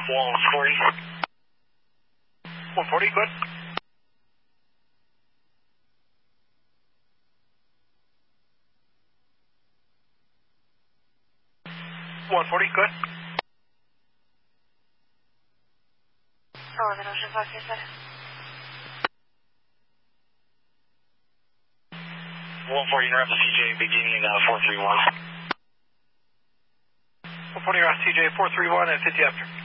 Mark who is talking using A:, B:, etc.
A: 140. 140, good. 140, good.
B: 11 Ocean Fox, yes, sir.
A: 140, interrupt the CJ beginning 431. 140, CJ 431 at 50 after.